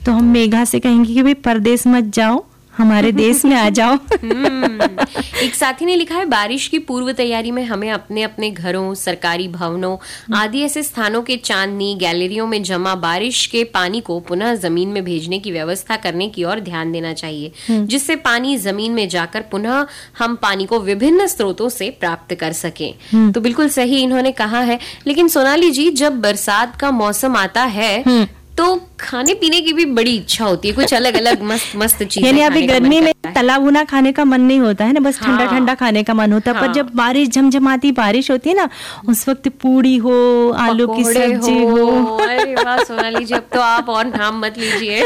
तो हम मेघा से कहेंगे कि भाई परदेश मत जाओ, हमारे देश में आ जाओ। एक साथी ने लिखा है, बारिश की पूर्व तैयारी में हमें अपने अपने घरों, सरकारी भवनों आदि ऐसे स्थानों के चांदनी गैलरियों में जमा बारिश के पानी को पुनः जमीन में भेजने की व्यवस्था करने की ओर ध्यान देना चाहिए, जिससे पानी जमीन में जाकर पुनः हम पानी को विभिन्न स्रोतों से प्राप्त कर सकें। तो बिल्कुल सही इन्होंने कहा है। लेकिन सोनाली जी, जब बरसात का मौसम आता है तो खाने पीने की भी बड़ी इच्छा होती है, कुछ अलग अलग मस्त मस्त चीजें। यानी अभी गर्मी में तला भुना खाने का मन नहीं होता है ना, बस ठंडा ठंडा खाने का मन होता है। पर जब बारिश झमझमाती बारिश होती है ना, उस वक्त पूड़ी हो, आलू की सब्जी हो। अरे वाह सोनाली जी, अब तो आप और नाम मत लीजिए।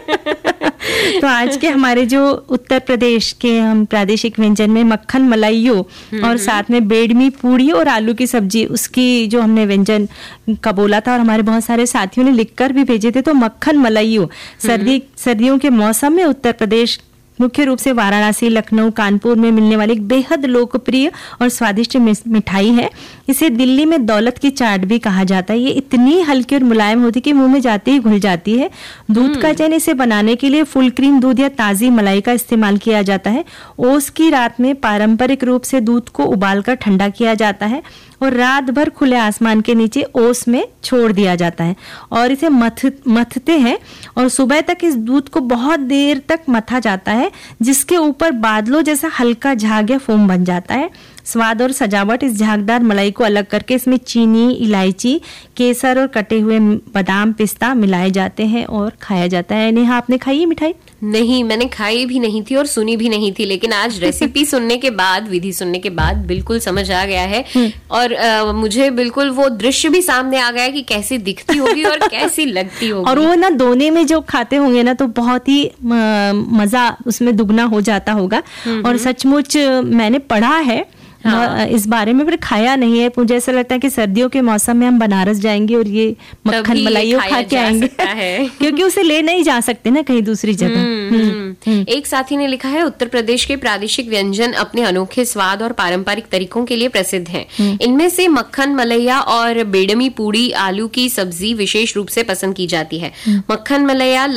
तो आज के हमारे जो उत्तर प्रदेश के हम प्रादेशिक व्यंजन में मक्खन मलाइयो और साथ में बेडमी पूड़ी और आलू की सब्जी, उसकी जो हमने व्यंजन का बोला था और हमारे बहुत सारे साथियों ने लिखकर भी भेजे थे। तो मक्खन मलाइयो सर्दियों के मौसम में उत्तर प्रदेश, मुख्य रूप से वाराणसी, लखनऊ, कानपुर में मिलने वाली एक बेहद लोकप्रिय और स्वादिष्ट मिठाई है। इसे दिल्ली में दौलत की चाट भी कहा जाता है। ये इतनी हल्की और मुलायम होती है कि मुंह में जाते ही घुल जाती है। दूध का चयन इसे बनाने के लिए फुल क्रीम दूध या ताजी मलाई का इस्तेमाल किया जाता है। ओस की रात में पारंपरिक रूप से दूध को उबालकर ठंडा किया जाता है और रात भर खुले आसमान के नीचे ओस में छोड़ दिया जाता है और इसे मथते हैं और सुबह तक इस दूध को बहुत देर तक मथा जाता है, जिसके ऊपर बादलों जैसा हल्का झाग या फोम बन जाता है। स्वाद और सजावट, इस झागदार मलाई को अलग करके इसमें चीनी, इलायची, केसर और कटे हुए बादाम, पिस्ता मिलाए जाते हैं और खाया जाता है। नेहा, आपने खाई है मिठाई? नहीं, मैंने खाई भी नहीं थी और सुनी भी नहीं थी, लेकिन आज रेसिपी सुनने के बाद, विधि सुनने के बाद बिल्कुल समझ आ गया है और मुझे बिल्कुल वो दृश्य भी सामने आ गया कि कैसी दिखती होगी और कैसी लगती होगी। और वो ना दोने में जो खाते होंगे ना तो बहुत ही मजा उसमें दुगना हो जाता होगा। और सचमुच मैंने पढ़ा है इस बारे में, पर खाया नहीं है। मुझे ऐसा लगता है कि सर्दियों के मौसम में हम बनारस जाएंगे और ये मक्खन मलाइयो खा के आएंगे क्योंकि उसे ले नहीं जा सकते ना कहीं दूसरी जगह। एक साथी ने लिखा है, उत्तर प्रदेश के प्रादेशिक व्यंजन अपने अनोखे स्वाद और पारंपरिक तरीकों के लिए प्रसिद्ध हैं। इनमें से मक्खन मलैया और बेडमी पूड़ी, आलू की सब्जी विशेष रूप से पसंद की जाती है। मक्खन मलैया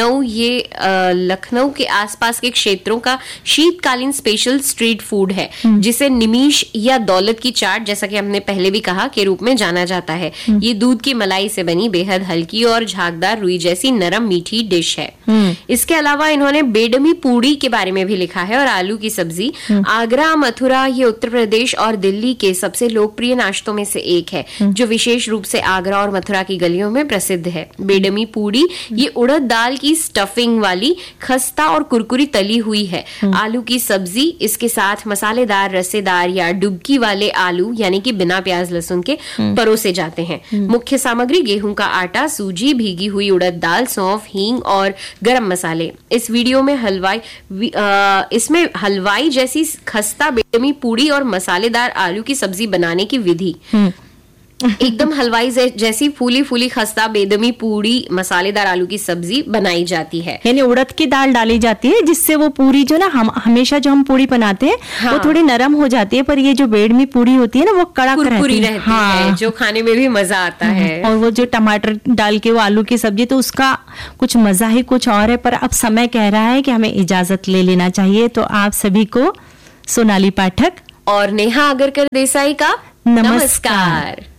लखनऊ के आसपास के क्षेत्रों का शीतकालीन स्पेशल स्ट्रीट फूड है, जिसे निमी या दौलत की चाट, जैसा कि हमने पहले भी कहा, के रूप में जाना जाता है। ये दूध की मलाई से बनी बेहद हल्की और झागदार रुई जैसी नरम मीठी डिश है। इसके अलावा इन्होंने बेडमी पूड़ी के बारे में भी लिखा है और आलू की सब्जी। आगरा, मथुरा, ये उत्तर प्रदेश और दिल्ली के सबसे लोकप्रिय नाश्तों में से एक है, जो विशेष रूप से आगरा और मथुरा की गलियों में प्रसिद्ध है। बेडमी पूड़ी ये उड़द दाल की स्टफिंग वाली खस्ता और कुरकुरी तली हुई है। आलू की सब्जी इसके साथ मसालेदार, रसेदार या डुबकी वाले आलू यानी कि बिना प्याज लहसुन के परोसे जाते हैं। मुख्य सामग्री गेहूं का आटा, सूजी, भीगी हुई उड़द दाल, सौंफ, हींग और गरम मसाले। इस वीडियो में इसमें हलवाई जैसी खस्ता बेडमी पूड़ी और मसालेदार आलू की सब्जी बनाने की विधि, एकदम हलवाई जैसी फूली फूली खस्ता बेदमी पूड़ी मसालेदार आलू की सब्जी बनाई जाती है। यानी उड़द की दाल डाली जाती है, जिससे वो पूरी जो ना हमेशा जो हम पूरी बनाते हैं वो थोड़ी नरम हो जाती है, पर ये जो बेडमी पूड़ी होती है ना वो कड़क रहती है, जो खाने में भी मजा आता है। और वो जो टमाटर डाल के वो आलू की सब्जी, तो उसका कुछ मजा ही कुछ और है। पर अब समय कह रहा है कि हमें इजाजत ले लेना चाहिए। तो आप सभी को सोनाली पाठक और नेहा अगरकर देसाई का नमस्कार।